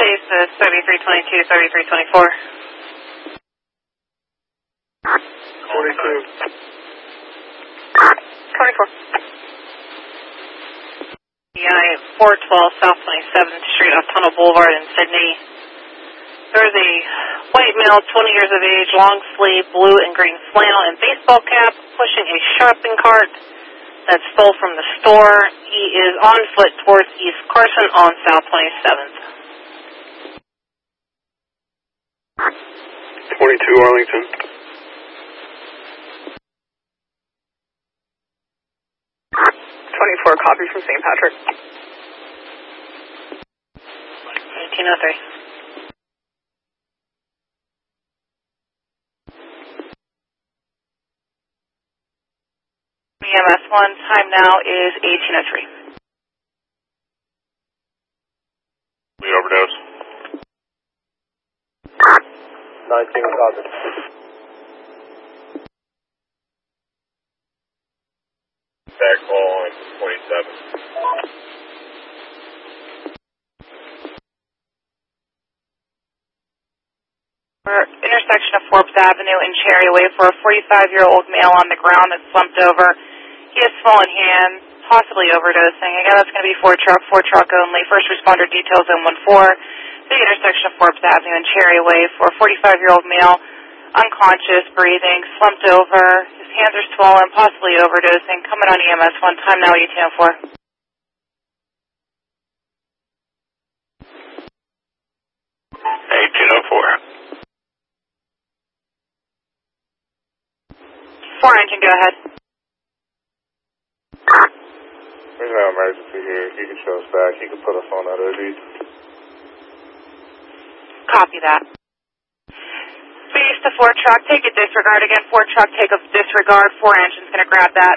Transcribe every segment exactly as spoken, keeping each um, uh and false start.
Chase is thirty-three twenty-two, thirty-three twenty-four. twenty-two. twenty-four. Yeah, four twelve South twenty-seventh Street off Tunnel Boulevard in Sydney. There's a white male, twenty years of age, long sleeve, blue and green flannel and baseball cap, pushing a shopping cart that stole from the store. He is on foot towards East Carson on South twenty-seventh. twenty-two Arlington. twenty-four, copy from Saint Patrick. eighteen oh three. E M S one, time now is eighteen oh three. We overdose. nineteen copy. Back call on twenty-seven. We're intersection of Forbes Avenue and Cherry Way for a forty-five-year-old male on the ground that's slumped over. He has swollen hands, possibly overdosing. Again, that's going to be four truck, four truck only. First responder details in one four. The intersection of Forbes Avenue and Cherry Way for a forty-five-year-old male, unconscious, breathing, slumped over. His hands are swollen, possibly overdosing. Coming on E M S one, time now eighteen oh four. eighteen oh four. Four engine, go ahead. There's no emergency here. He can show us back. He can put us on that O D. Copy that. Base to four truck, take a disregard. Again, four truck, take a disregard. Four engine's going to grab that.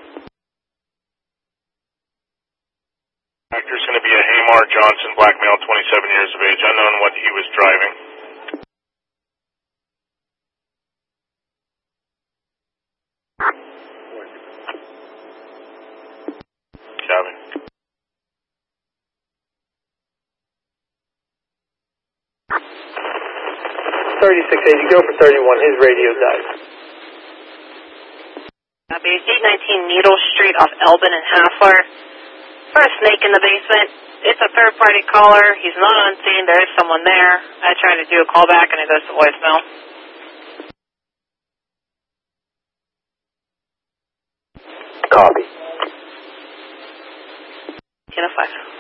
Actor's going to be a Hamar Johnson, black male, twenty-seven years of age, unknown what he was driving. Kevin. thirty-six eighty, go for thirty-one, his radio died. Uh, base eight nineteen Needle Street off Elbin and Haffler. For a snake in the basement. It's a third-party caller. He's not on scene. There is someone there. I tried to do a callback and it goes to voicemail. Copy. ten oh five.